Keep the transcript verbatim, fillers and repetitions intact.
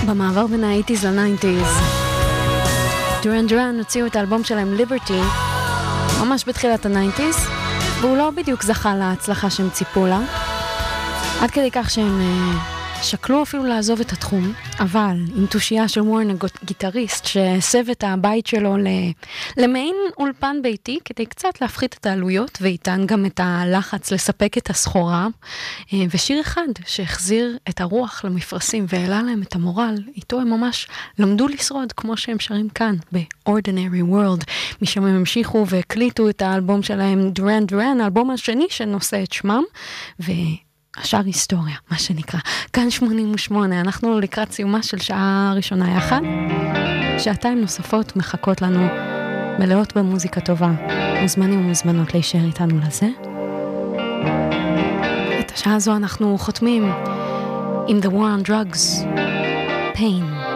במעבר בין ה-שמונים ל-תשעים. דורן דורן הוציאו את האלבום שלהם ליברטי ממש בתחילת ה-תשעים, והוא לא בדיוק זכה להצלחה שהם ציפו לה, עד כדי כך שהם uh, שקלו אפילו לעזוב את התחום, אבל עם תושייה של וורן גיטריסט שהסב את הבית שלו למעין אולפן ביתי כדי קצת להפחית את העלויות ואיתן גם את הלחץ לספק את הסחורה, ושיר אחד שהחזיר את הרוח למפרשים והעלה להם את המורל, איתו הם ממש למדו לשרוד כמו שהם שרים כאן ב-Ordinary World. משם הם המשיכו והקליטו את האלבום שלהם דורן דורן, האלבום השני שנושא את שמם, ו... השאר היסטוריה, מה שנקרא. כאן שמונים ושמונה, אנחנו לקראת סיומה של שעה ראשונה יחד. שעתיים נוספות מחכות לנו מלאות במוזיקה טובה. מוזמנים ומוזמנות להישאר איתנו לזה. את השעה הזו אנחנו חותמים עם The War on Drugs, Pain.